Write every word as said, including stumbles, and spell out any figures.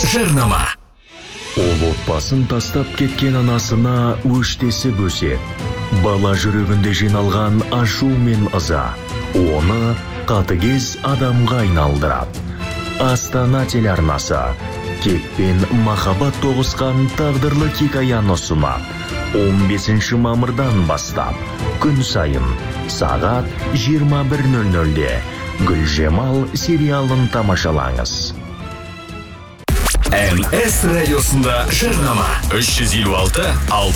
жарнама. Ол отбасын тастап кеткен анасына өштесіп өсет. Бала жүрегінде жиналған ашу мен ыза оны қатыгез адамға айналдырады. Астана телеарнасы кек пен махаббат тоғысқан тағдырлы хикаяны ұсынады. он бесінші мамырдан бастап күн сайын сағат жиырма бір нөл нөлде Гүлжемал сериалын тамашалаңыз. эн эс радиосында жарнама. үш жүз елу алты алпыс